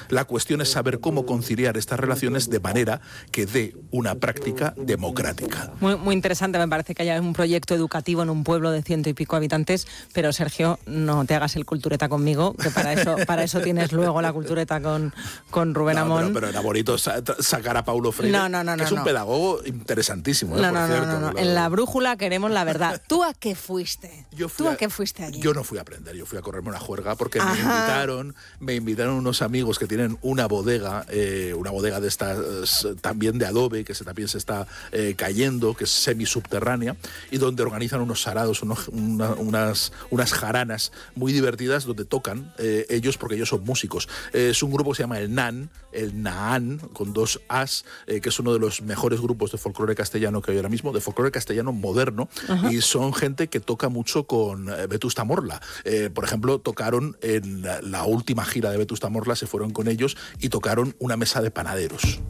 La cuestión es saber cómo conciliar estas relaciones de manera que dé una práctica democrática. Muy interesante, me parece que haya un proyecto educativo en un pueblo de 100 y pico habitantes, pero Sergio, no te hagas el cultureta conmigo, que para eso tienes luego la cultureta con Rubén Amón. Pero era bonito sacar a Paulo Freire, que es un pedagogo interesantísimo, por cierto. No. En La Brújula queremos la verdad. ¿Tú a qué fuiste? ¿Tú a qué fuiste allí? Yo no fui a aprender, yo fui a correrme una juerga porque me invitaron unos amigos que tienen una bodega de estas también de adobe, que también se está cayendo, que es semisubterránea, y donde organizan unos sarados, unas jaranas muy divertidas donde tocan ellos, porque ellos son músicos. Es un grupo que se llama el Naan, con 2 As, que es uno de los mejores grupos de folclore castellano que hay ahora mismo, de folclore castellano moderno, y son gente que toca mucho con Vetusta Morla. Por ejemplo, tocaron en la última gira de Vetusta Morla, se fueron con ellos y tocaron Una mesa de panaderos.